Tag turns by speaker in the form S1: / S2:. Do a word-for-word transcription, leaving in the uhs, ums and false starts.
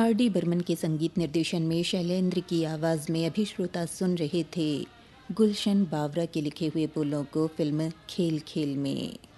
S1: R D Barman के संगीत निर्देशन में शैलेंद्र की आवाज़ में अभी श्रोता सुन रहे थे गुलशन बावरा के लिखे हुए बोलों को फिल्म खेल खेल में।